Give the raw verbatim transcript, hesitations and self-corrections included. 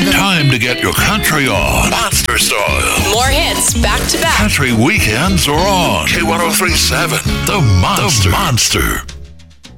Time to get your country on. Monster style. More hits back to back. Country weekends are on. K one oh three point seven. The Monster. The Monster.